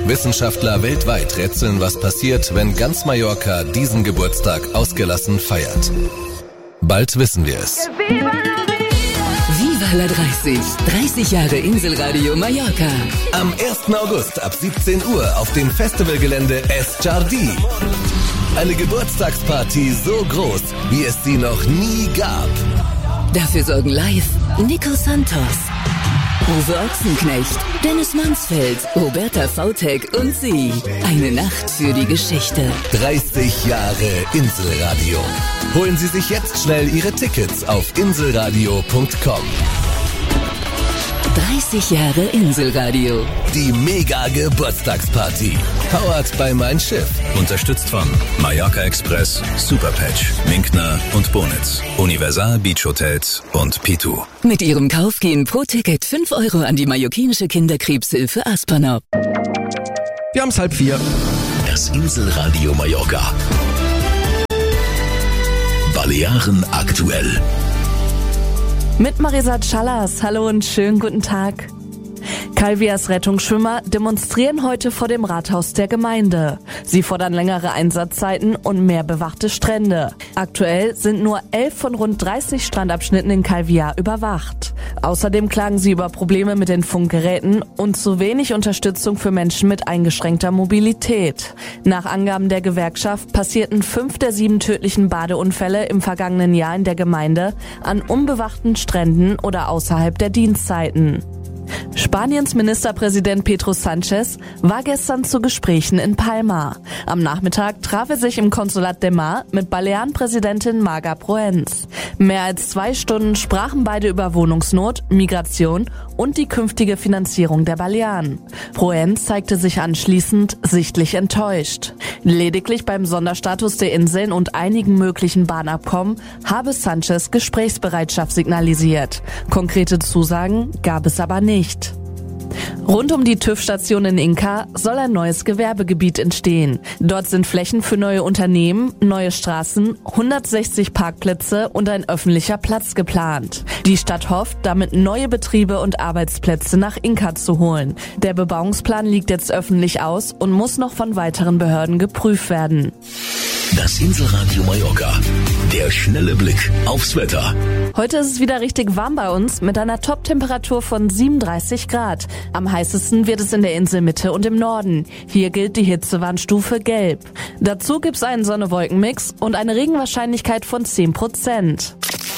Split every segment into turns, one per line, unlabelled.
Wissenschaftler weltweit rätseln, was passiert, wenn ganz Mallorca diesen Geburtstag ausgelassen feiert. Bald wissen wir es.
Viva la 30. 30 Jahre Inselradio Mallorca.
Am 1. August ab 17 Uhr auf dem Festivalgelände Es Jardí. Eine Geburtstagsparty so groß, wie es sie noch nie gab.
Dafür sorgen live Nico Santos, Uwe Ochsenknecht, Dennis Mansfeld, Roberta Vautek und sie. Eine Nacht für die Geschichte.
30 Jahre Inselradio. Holen Sie sich jetzt schnell Ihre Tickets auf inselradio.com.
30 Jahre Inselradio.
Die Mega-Geburtstagsparty. Powered by Mein Schiff.
Unterstützt von Mallorca Express, Superpatch, Minkner und Bonitz, Universal Beach Hotels und P2.
Mit ihrem Kauf gehen pro Ticket 5 Euro an die mallorquinische Kinderkrebshilfe Aspernop.
Wir haben es 3:30.
Das Inselradio Mallorca. Balearen aktuell.
Mit Marisa Callas. Hallo und schönen guten Tag. Calvias Rettungsschwimmer demonstrieren heute vor dem Rathaus der Gemeinde. Sie fordern längere Einsatzzeiten und mehr bewachte Strände. Aktuell sind nur 11 von rund 30 Strandabschnitten in Calvia überwacht. Außerdem klagen sie über Probleme mit den Funkgeräten und zu wenig Unterstützung für Menschen mit eingeschränkter Mobilität. Nach Angaben der Gewerkschaft passierten 5 der 7 tödlichen Badeunfälle im vergangenen Jahr in der Gemeinde an unbewachten Stränden oder außerhalb der Dienstzeiten. Spaniens Ministerpräsident Pedro Sánchez war gestern zu Gesprächen in Palma. Am Nachmittag traf er sich im Konsulat de Mar mit Balearenpräsidentin Marga Proens. Mehr als 2 Stunden sprachen beide über Wohnungsnot, Migration und die künftige Finanzierung der Balearen. Proens zeigte sich anschließend sichtlich enttäuscht. Lediglich beim Sonderstatus der Inseln und einigen möglichen Bahnabkommen habe Sánchez Gesprächsbereitschaft signalisiert. Konkrete Zusagen gab es aber nicht. Rund um die TÜV-Station in Inca soll ein neues Gewerbegebiet entstehen. Dort sind Flächen für neue Unternehmen, neue Straßen, 160 Parkplätze und ein öffentlicher Platz geplant. Die Stadt hofft, damit neue Betriebe und Arbeitsplätze nach Inca zu holen. Der Bebauungsplan liegt jetzt öffentlich aus und muss noch von weiteren Behörden geprüft werden.
Das Inselradio Mallorca. Der schnelle Blick aufs Wetter.
Heute ist es wieder richtig warm bei uns mit einer Top-Temperatur von 37 Grad. Am heißesten wird es in der Inselmitte und im Norden. Hier gilt die Hitzewarnstufe Gelb. Dazu gibt's einen Sonne-Wolken-Mix und eine Regenwahrscheinlichkeit von 10%.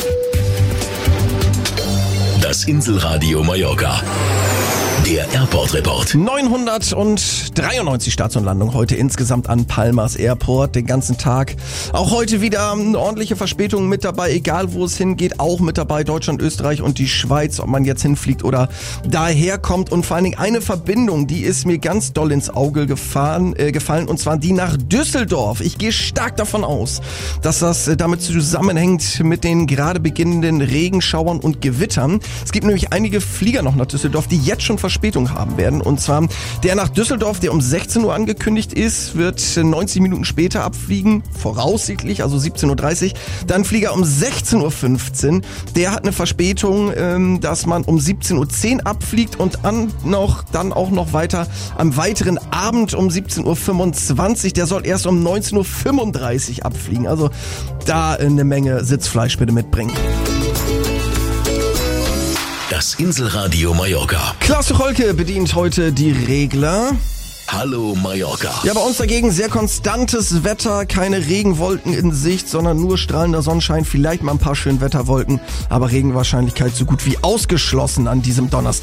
Das Inselradio Mallorca. Der Airport Report.
993 Starts und Landungen heute insgesamt an Palmas Airport, den ganzen Tag. Auch heute wieder ordentliche Verspätungen mit dabei, egal wo es hingeht, auch mit dabei Deutschland, Österreich und die Schweiz, ob man jetzt hinfliegt oder daherkommt. Und vor allen Dingen eine Verbindung, die ist mir ganz doll ins Auge gefallen, und zwar die nach Düsseldorf. Ich gehe stark davon aus, dass das damit zusammenhängt mit den gerade beginnenden Regenschauern und Gewittern. Es gibt nämlich einige Flieger noch nach Düsseldorf, die jetzt schon Verspätung haben werden. Und zwar der nach Düsseldorf, der um 16 Uhr angekündigt ist, wird 90 Minuten später abfliegen, voraussichtlich, also 17.30 Uhr. Dann Flieger um 16.15 Uhr. Der hat eine Verspätung, dass man um 17.10 Uhr abfliegt und dann auch noch weiter am weiteren Abend um 17.25 Uhr. Der soll erst um 19.35 Uhr abfliegen. Also da eine Menge Sitzfleisch bitte mitbringen.
Das Inselradio Mallorca.
Klaus Holke bedient heute die Regler.
Hallo Mallorca.
Ja, bei uns dagegen sehr konstantes Wetter, keine Regenwolken in Sicht, sondern nur strahlender Sonnenschein, vielleicht mal ein paar Schönwetterwolken, aber Regenwahrscheinlichkeit so gut wie ausgeschlossen an diesem Donnerstag.